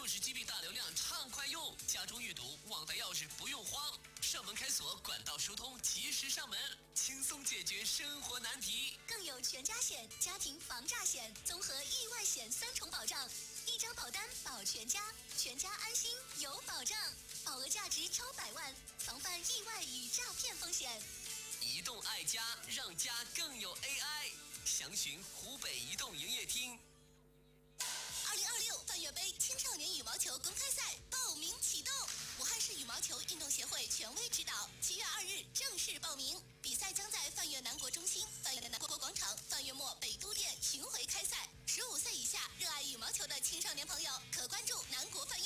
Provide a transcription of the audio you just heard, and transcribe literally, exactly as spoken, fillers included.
十 G B 大流量畅快用，家中阅读忘带钥匙不用慌，上门开锁管道疏通，及时上门，轻松解决生活难题。 更有全家险、家庭防诈险、综合意外险三重保障，一张保单保全家，全家安心有保障，保额价值超百万，防范意外与诈骗风险。 移动爱家，让家更有 A I。详询湖北移动营业厅。 二零二六泛粤杯青少年羽毛球公开赛报名启动，武汉市羽毛球运动协会权威指导，七月二日正式报名。比赛将在泛粤南国中心、泛粤南国广场、泛粤墨北都店巡回开赛。十五岁以下热爱羽毛球的青少年朋友，可关注南国泛